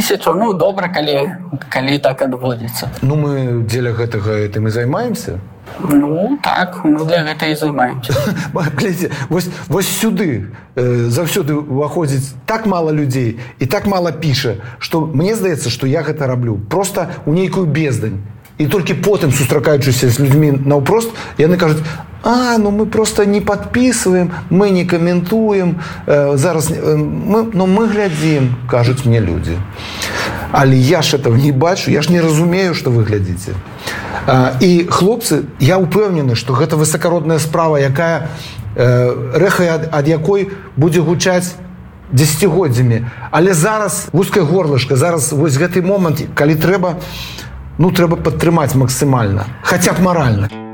1000, ну добра, калі так адводзіцца. Ну мы дзеля гэтага гэтым і займаемся. Ну так, мы для гэта і займаемся. Глядзіце, вось сюды заўсёды ўваходзіць так мала людзей і так мала піша, што мне здаецца, што я гэта раблю просто ў нейкую бездань. І толькі потым, сустракаючыся з людзьмі наўпрост, яны кажуць: ну мы просто не подписываем, мы не комментуем, зараз мы глядзім, кажуць мне людзі. Але я ж этого не бачу, я ж не разумею, што вы глядзіце. І хлопцы, я ўпэўнены, што гэта высакародная справа, якая рэха ад якой будзе гучаць дзесяцігоддзямі. Але зараз вузкае горлышко, зараз вось гэты момант, калі трэба, трэба падтрымаць максімальна, хаця б маральна.